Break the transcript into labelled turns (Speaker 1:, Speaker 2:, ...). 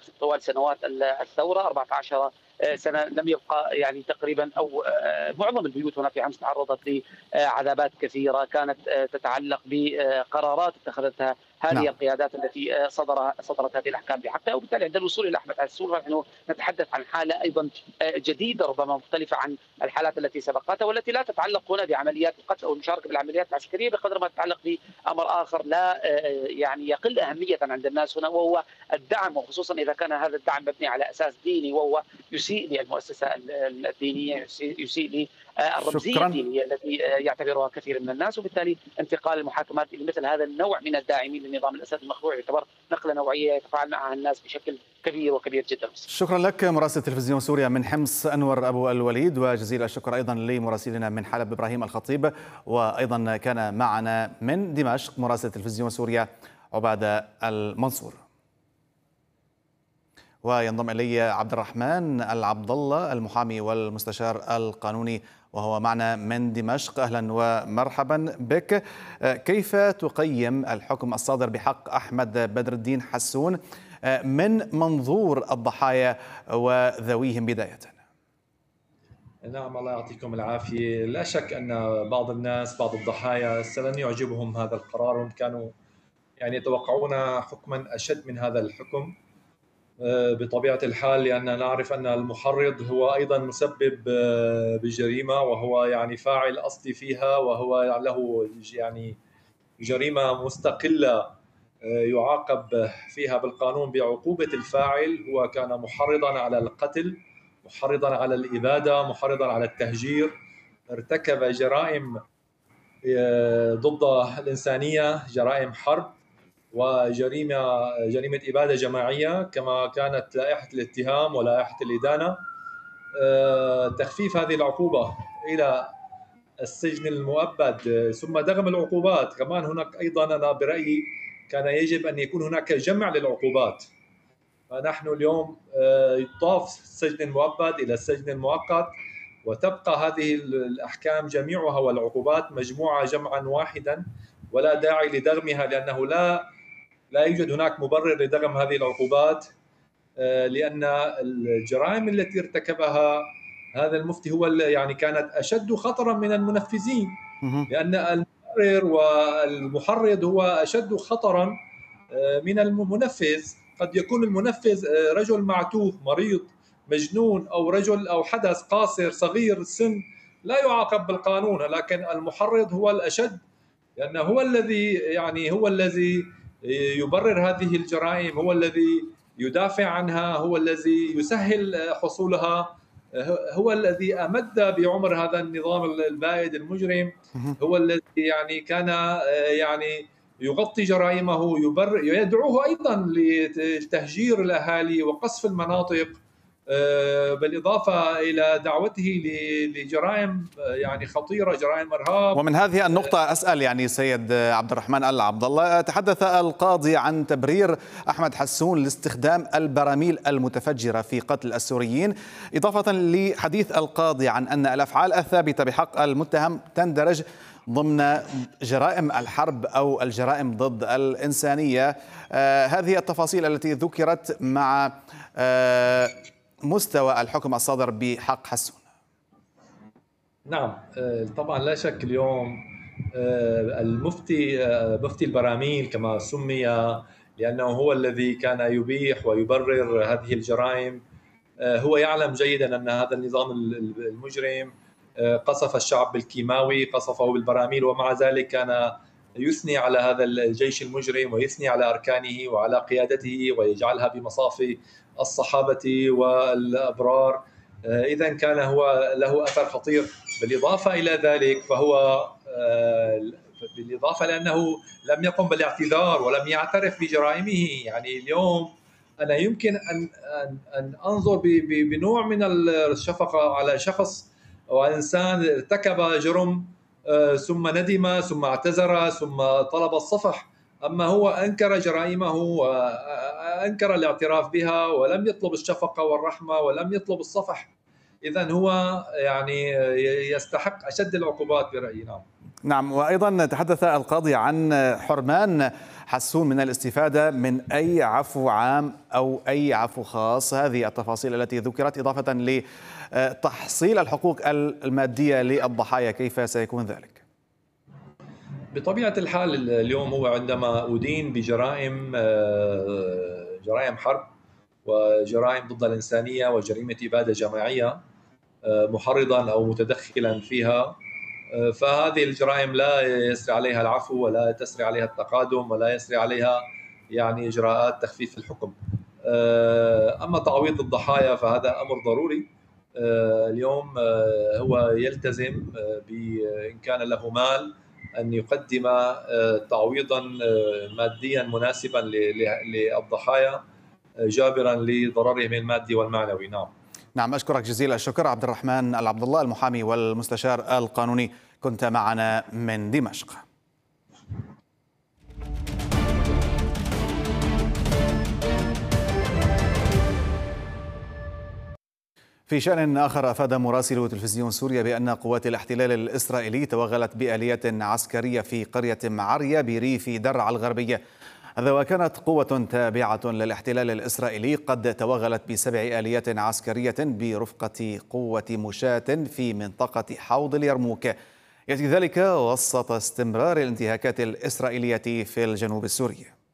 Speaker 1: طوال سنوات الثورة 14 سنة لم يبقى يعني تقريبا أو معظم البيوت هنا في حمص تعرضت لعذابات كثيرة كانت تتعلق بقرارات اتخذتها هذه
Speaker 2: نعم.
Speaker 1: القيادات التي صدرت هذه الأحكام بحقها، وبالتالي عند الوصول إلى أحمد عسول نحن نتحدث عن حالة أيضا جديدة ربما مختلفة عن الحالات التي سبقتها، والتي لا تتعلق هنا بعمليات القتل أو المشاركة بالعمليات العسكرية بقدر ما تتعلق بأمر آخر لا يعني يقل أهمية عند الناس هنا، وهو الدعم، وخصوصا إذا كان هذا الدعم مبني على أساس ديني، وهو يسيء للمؤسسة الدينية، يسيء للرمزية
Speaker 2: شكرا.
Speaker 1: الدينية التي يعتبرها كثير من الناس، وبالتالي انتقال المحاكمات إلى مثل هذا النوع من الداعمين للنظام الأسد المخضوع يعتبر نقلة نوعية يتفاعل معها الناس بشكل كبير وكبير جدا.
Speaker 2: شكرا لك مراسل تلفزيون سوريا من حمص أنور أبو الوليد، وجزيل الشكر أيضا لمراسلنا من حلب إبراهيم الخطيب، وأيضا كان معنا من دمشق مراسل تلفزيون سوريا عبادة المنصور. وينضم إلي عبد الرحمن العبد الله المحامي والمستشار القانوني وهو معنا من دمشق. أهلا ومرحبا بك. كيف تقيم الحكم الصادر بحق أحمد بدر الدين حسون من منظور الضحايا وذويهم بداية؟
Speaker 3: نعم، الله يعطيكم العافية. لا شك أن بعض الناس، بعض الضحايا لن يعجبهم هذا القرار، وهم كانوا يعني يتوقعون حكما أشد من هذا الحكم بطبيعة الحال، لأننا نعرف أن المحرض هو أيضا مسبب بالجريمة، وهو يعني فاعل أصلي فيها، وهو له يعني جريمة مستقلة يعاقب فيها بالقانون بعقوبة الفاعل. هو كان محرضا على القتل، محرضا على الإبادة، محرضا على التهجير، ارتكب جرائم ضد الإنسانية، جرائم حرب جريمة إبادة جماعية كما كانت لائحة الاتهام ولائحة الإدانة. تخفيف هذه العقوبة إلى السجن المؤبد ثم دغم العقوبات. كمان هناك أيضا أنا برأيي كان يجب أن يكون هناك جمع للعقوبات. فنحن اليوم يضاف السجن المؤبد إلى السجن المؤقت، وتبقى هذه الأحكام جميعها والعقوبات مجموعة جمعا واحدا، ولا داعي لدغمها، لأنه لا يوجد هناك مبرر لدغم هذه العقوبات، لأن الجرائم التي ارتكبها هذا المفتي هو يعني كانت أشد خطرا من المنفذين، لأن المبرر والمحرض هو أشد خطرا من المنفذ. قد يكون المنفذ رجل معتوه مريض مجنون، أو رجل أو حدث قاصر صغير السن لا يعاقب بالقانون، لكن المحرض هو الأشد، لأنه هو الذي يبرر هذه الجرائم، هو الذي يدافع عنها، هو الذي يسهل حصولها، هو الذي أمد بعمر هذا النظام البائد المجرم، هو الذي يعني كان يعني يغطي جرائمه، يدعوه أيضا لتهجير الأهالي وقصف المناطق، بالإضافة إلى دعوته لجرائم يعني خطيرة، جرائم إرهاب.
Speaker 2: ومن هذه النقطة أسأل يعني سيد عبد الرحمن العبد الله، تحدث القاضي عن تبرير أحمد حسون لاستخدام البراميل المتفجرة في قتل السوريين، إضافة لحديث القاضي عن أن الأفعال الثابتة بحق المتهم تندرج ضمن جرائم الحرب أو الجرائم ضد الإنسانية. هذه التفاصيل التي ذكرت مع مستوى الحكم الصادر بحق حسون.
Speaker 3: نعم، طبعا لا شك اليوم مفتي البراميل كما سمي، لأنه هو الذي كان يبيح ويبرر هذه الجرائم. هو يعلم جيدا أن هذا النظام المجرم قصف الشعب بالكيماوي، قصفه بالبراميل، ومع ذلك كان يثني على هذا الجيش المجرم ويثني على أركانه وعلى قيادته ويجعلها بمصاف الصحابة والأبرار. إذا كان هو له أثر خطير. بالإضافة إلى ذلك فهو بالإضافة لأنه لم يقم بالاعتذار ولم يعترف بجرائمه. يعني اليوم أنا يمكن أن أنظر بنوع من الشفقة على شخص أو إنسان ارتكب جرم ثم ندم ثم اعتذر ثم طلب الصفح، أما هو أنكر جرائمه وأنكر الاعتراف بها ولم يطلب الشفقة والرحمة ولم يطلب الصفح. إذن هو يعني يستحق أشد العقوبات برأيي. نعم.
Speaker 2: نعم، وأيضا تحدث القاضي عن حرمان حسون من الاستفادة من أي عفو عام أو أي عفو خاص. هذه التفاصيل التي ذكرت إضافة لتحصيل الحقوق المادية للضحايا، كيف سيكون ذلك؟
Speaker 3: بطبيعة الحال اليوم هو عندما أدين جرائم حرب وجرائم ضد الإنسانية وجريمة إبادة جماعية محرضا أو متدخلا فيها، فهذه الجرائم لا يسري عليها العفو ولا تسري عليها التقادم ولا يسري عليها يعني إجراءات تخفيف الحكم. أما تعويض الضحايا فهذا أمر ضروري. اليوم هو يلتزم بإن كان له مال أن يقدم تعويضا ماديا مناسبا للضحايا جابرا لضررهم المادي والمعنوي.
Speaker 2: نعم، أشكرك جزيل الشكر عبد الرحمن العبد الله، المحامي والمستشار القانوني، كنت معنا من دمشق. في شأن آخر، أفاد مراسل تلفزيون سوريا بأن قوات الاحتلال الإسرائيلي توغلت بآلية عسكرية في قرية معرية بريف درعا الغربية. هذا وكانت قوة تابعة للاحتلال الإسرائيلي قد توغلت ب7 آليات عسكرية برفقة قوة مشاة في منطقة حوض اليرموك. يأتي ذلك وسط استمرار الانتهاكات الإسرائيلية في الجنوب السوري.